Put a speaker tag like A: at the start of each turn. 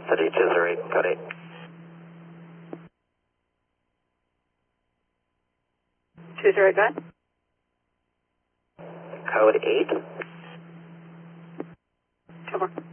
A: City 208, code 8.
B: Choose your right, go ahead.
A: Code 8.
B: Over.